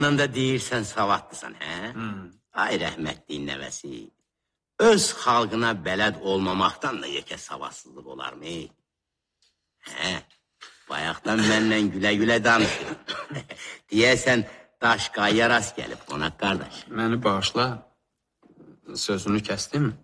da deyirsən savadlısan, hə? Ay rəhmətliyin nəvəsi. Öz xalqına bələd olmamaqdan da yekə savadsızlıq olarmı? Hə, bayaqdan mənlə gülə-gülə danışır. Deyəsən, daş qayya rast gəlib qonaq qardaş. Məni bağışla, sözünü kəsdim.